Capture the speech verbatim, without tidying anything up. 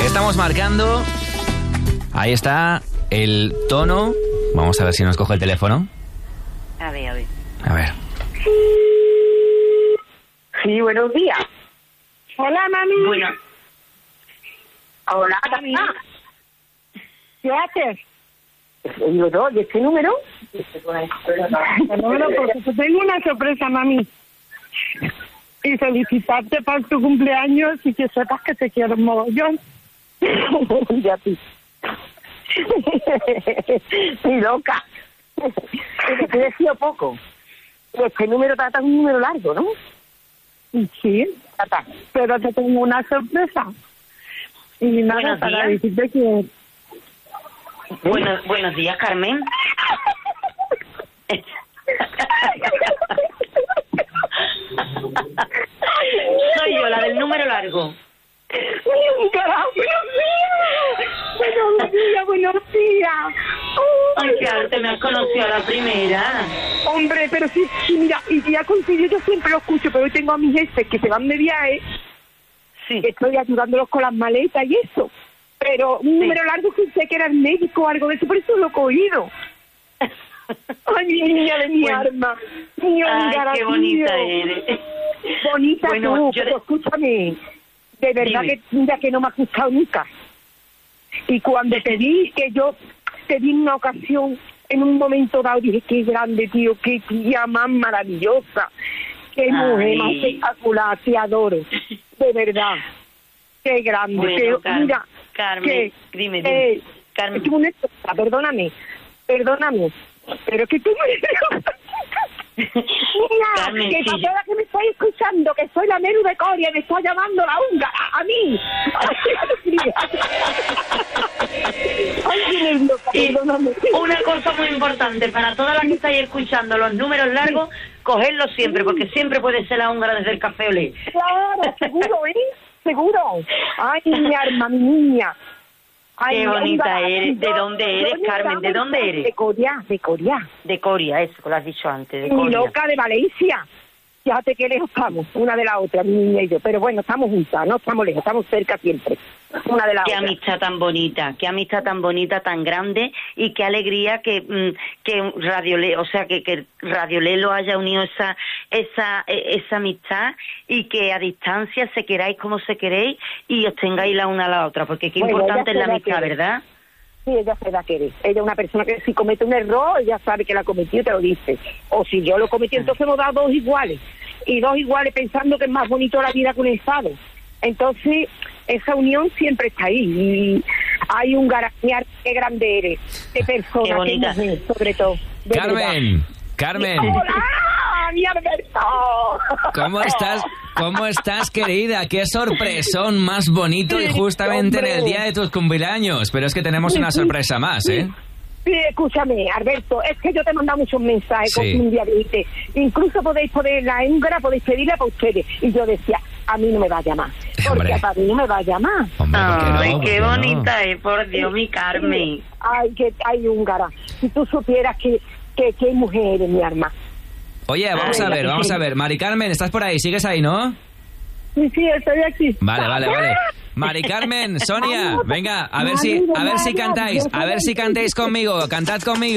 Estamos marcando. Ahí está el tono. Vamos a ver si nos coge el teléfono. A ver, a ver. A ver. Sí, buenos días. Hola, mami. Bueno. Hola, mami. ¿Qué haces? Yo no, ¿y este número? Bueno, porque te tengo una sorpresa, mami. Y felicitarte por tu cumpleaños y que sepas que te quiero un mogollón. Y a ti. Estoy loca. Te he decido poco. Este número trata un número largo, ¿no? Sí, trata. Pero te tengo una sorpresa. Y nada, Buenos para días. decirte que... Buenos, buenos días, Carmen. Soy yo, la del número largo. ¡Carajo, buenos días! ¡Buenos días, buenos días! Ay, que arte, me has conocido a la primera. Hombre, pero sí, sí, mira, y ya contigo yo siempre lo escucho, pero hoy tengo a mis jefes que se van de viaje, Sí. que estoy ayudándolos con las maletas y eso. Pero un número largo que sé que era el médico o algo de eso, por eso lo he cogido. Ay, mi niña de mi Bueno. arma. Niño, Ay, mi qué bonita garatillo. eres. Bonita Bueno, tú, yo pero de- escúchame. De verdad Dime. que mira que no me ha gustado nunca. Y cuando te vi, que yo te vi en una ocasión, en un momento dado, dije, qué grande, tío, qué tía más maravillosa. Qué mujer Ay. más espectacular, te adoro. De verdad. Qué grande. Bueno, Pero, Carmen, mira, Carmen, que, dime, dime. eh, Carmen. es que una cosa, perdóname, perdóname, pero que tú me... Mira, Carmen, que sí, para yo- todas que me estáis escuchando, que soy la Meru de Coria, me está llamando la húngara, a mí. Ay, qué nerviosa, Y perdóname. una cosa muy importante, para todas las que estáis escuchando los números largos, cogedlos siempre, porque siempre puede ser la húngara desde el café olé. Claro, seguro, ¿eh? Seguro. Ay, mi arma, mi niña. Ay, Qué mi bonita húngara. eres. ¿De Yo- dónde eres, yo me Carmen? ¿De llamo- dónde eres? De Coria, de Coria. De Coria, eso, que lo has dicho antes, de Mi Coria. loca de Valencia. Fíjate qué lejos estamos, una de la otra, mi niña y yo. Pero bueno, estamos juntas, no estamos lejos, estamos cerca siempre, una de la Qué otra. amistad tan bonita, qué amistad tan bonita, tan grande, y qué alegría que mm, que Radio Le, o sea, que, que Radio Lelo haya unido esa esa eh, esa amistad, y que a distancia se queráis como se queréis y os tengáis la una a la otra, porque qué Bueno, importante es ella la se la amistad, quiere. ¿verdad? Sí, ella se da a querer. Ella es una persona que si comete un error, ella sabe que la cometió y te lo dice. O si yo lo cometí, entonces hemos dado dos iguales. Y dos iguales pensando que es más bonito la vida que un estado. Entonces, esa unión siempre está ahí. Y hay un garañar, qué grande eres. Qué persona, Qué bonita. mujer, sobre todo. de Carmen, verdad. Carmen, ¡Hola, mi Alberto! ¿cómo estás? ¿Cómo estás, querida? Qué sorpresón más bonito y justamente en el día de tus cumpleaños. Pero es que tenemos una sorpresa más, ¿eh? Sí, escúchame, Alberto, es que yo te he mandado muchos mensajes Sí. con un día de dice, incluso podéis poner la húngara, podéis pedirla para ustedes. Y yo decía, a mí no me va a llamar, porque Hombre. a mí no me va a llamar. Hombre, ¿por qué no? Ay, ¿Por qué qué no? bonita es, por Dios, mi Carmen. Ay, que hay húngara. Si tú supieras que, que, que hay mujeres, mi arma. Oye, vamos a ver, vamos a ver. Mari Carmen, ¿estás por ahí? ¿Sigues ahí, no? Sí, sí, estoy aquí. Vale, vale, vale. Mari Carmen, Sonia, venga, a ver si, a ver si cantáis, a ver si cantáis conmigo, cantad conmigo.